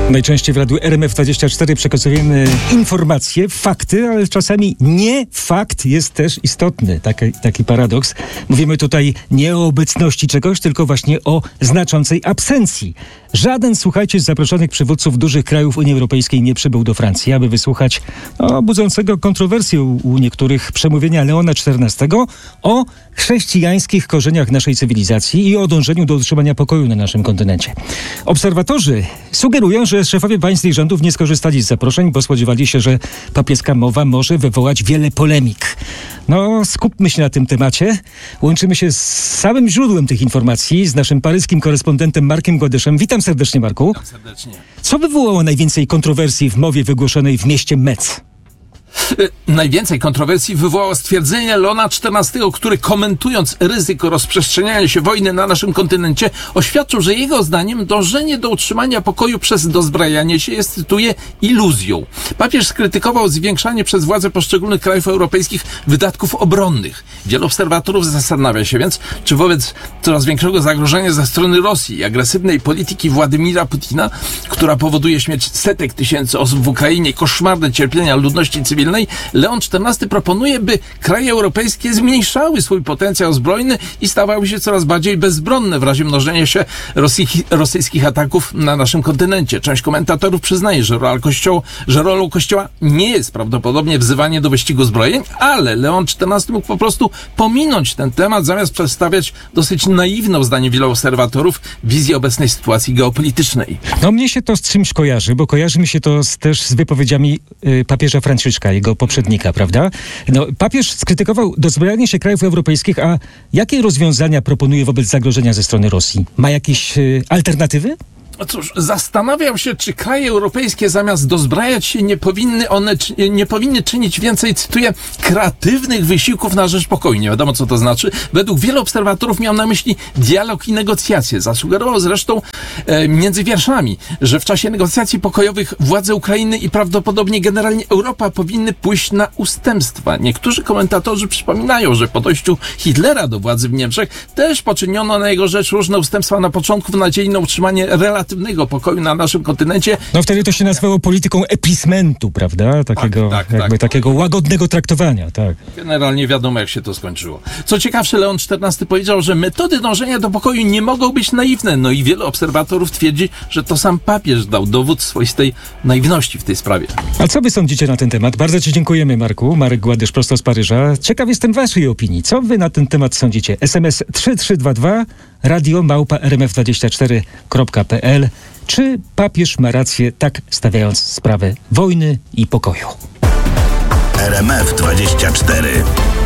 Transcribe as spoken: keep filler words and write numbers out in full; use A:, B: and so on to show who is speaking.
A: Najczęściej w radiu R M F dwadzieścia cztery przekazujemy informacje, fakty, ale czasami nie fakt jest też istotny. Taki, taki paradoks. Mówimy tutaj nie o obecności czegoś, tylko właśnie o znaczącej absencji. Żaden, słuchajcie, z zaproszonych przywódców dużych krajów Unii Europejskiej nie przybył do Francji, aby wysłuchać no, budzącego kontrowersję u, u niektórych przemówienia Leona czternastego o chrześcijańskich korzeniach naszej cywilizacji i o dążeniu do utrzymania pokoju na naszym kontynencie. Obserwatorzy sugerują, że szefowie państw i rządów nie skorzystali z zaproszeń, bo spodziewali się, że papieska mowa może wywołać wiele polemik. No, skupmy się na tym temacie. Łączymy się z samym źródłem tych informacji, z naszym paryskim korespondentem Markiem Gładyszem. Witam serdecznie, Marku.
B: Witam serdecznie.
A: Co wywołało najwięcej kontrowersji w mowie wygłoszonej w mieście Metz?
B: Najwięcej kontrowersji wywołało stwierdzenie Leona czternastego, który komentując ryzyko rozprzestrzeniania się wojny na naszym kontynencie, oświadczył, że jego zdaniem dążenie do utrzymania pokoju przez dozbrajanie się jest, cytuję, iluzją. Papież skrytykował zwiększanie przez władze poszczególnych krajów europejskich wydatków obronnych. Wielu obserwatorów zastanawia się więc, czy wobec coraz większego zagrożenia ze strony Rosji i agresywnej polityki Władimira Putina, która powoduje śmierć setek tysięcy osób w Ukrainie i koszmarne cierpienia ludności cywilnej, Leon czternasty proponuje, by kraje europejskie zmniejszały swój potencjał zbrojny i stawały się coraz bardziej bezbronne w razie mnożenia się rosji, rosyjskich ataków na naszym kontynencie. Część komentatorów przyznaje, że, rola kościoła, że rolą Kościoła nie jest prawdopodobnie wzywanie do wyścigu zbrojeń, ale Leon czternasty mógł po prostu pominąć ten temat, zamiast przedstawiać dosyć naiwną, zdaniem wielu obserwatorów, wizję obecnej sytuacji geopolitycznej.
A: No mnie się to z czymś kojarzy, bo kojarzy mi się to z, też z wypowiedziami y, papieża Franciszka, jego poprzednika, prawda? No, papież skrytykował dozbrajanie się krajów europejskich, a jakie rozwiązania proponuje wobec zagrożenia ze strony Rosji? Ma jakieś y, alternatywy?
B: No cóż, zastanawiam się, czy kraje europejskie zamiast dozbrajać się nie powinny one nie powinny czynić więcej, cytuję, kreatywnych wysiłków na rzecz pokoju. Nie wiadomo, co to znaczy. Według wielu obserwatorów miał na myśli dialog i negocjacje. Zasugerował zresztą e, między wierszami, że w czasie negocjacji pokojowych władze Ukrainy i prawdopodobnie generalnie Europa powinny pójść na ustępstwa. Niektórzy komentatorzy przypominają, że po dojściu Hitlera do władzy w Niemczech też poczyniono na jego rzecz różne ustępstwa na początku w nadziei na utrzymanie relacji pokoju na naszym kontynencie.
A: No wtedy to się nazywało polityką appeasementu, prawda? Takiego,
B: tak, tak,
A: jakby
B: tak.
A: takiego łagodnego traktowania, tak.
B: Generalnie wiadomo, jak się to skończyło. Co ciekawsze, Leon czternasty powiedział, że metody dążenia do pokoju nie mogą być naiwne. No i wielu obserwatorów twierdzi, że to sam papież dał dowód swoistej naiwności w tej sprawie.
A: A co wy sądzicie na ten temat? Bardzo ci dziękujemy, Marku. Marek Gładysz, prosto z Paryża. Ciekaw jestem waszej opinii. Co wy na ten temat sądzicie? S M S trzy trzy dwa dwa, radio małpa r m f dwadzieścia cztery kropka p l. Czy papież ma rację, tak stawiając sprawę wojny i pokoju?
C: R M F dwadzieścia cztery.